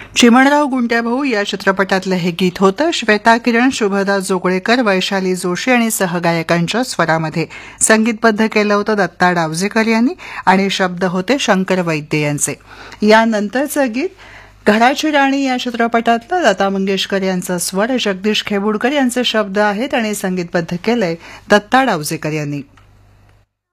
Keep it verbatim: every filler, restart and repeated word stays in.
चिमणराव गुंट्याभाऊ या चित्रपटातलं हे गीत होतं. श्वेता किरण, शुभदा जोगळेकर, वैशाली जोशी आणि सहगायकांच्या स्वरामध्ये संगीतबद्ध केलं होतं दत्ता डावजेकर यांनी आणि शब्द होते शंकर वैद्य यांचे. यानंतरचं गीत घराची राणी या चित्रपटातलं लता मंगेशकर यांचा स्वर, जगदीश खेबुडकर यांचे शब्द आहेत आणि संगीतबद्ध केलंय दत्ता डावजेकर यांनी.